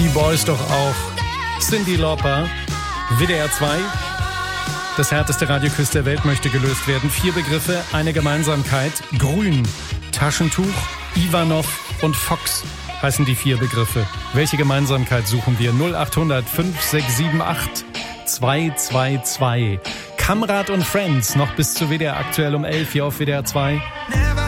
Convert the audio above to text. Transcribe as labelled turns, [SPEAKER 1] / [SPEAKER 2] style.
[SPEAKER 1] Die Boys doch auch. Cyndi Lauper, WDR 2. Das härteste Radioquiz der Welt möchte gelöst werden. 4 Begriffe, eine Gemeinsamkeit. Grün, Taschentuch, Ivanov und Fox heißen die 4 Begriffe. Welche Gemeinsamkeit suchen wir? 0800 5678 222. Kamrat und Friends noch bis zu WDR aktuell um 11 hier auf WDR 2.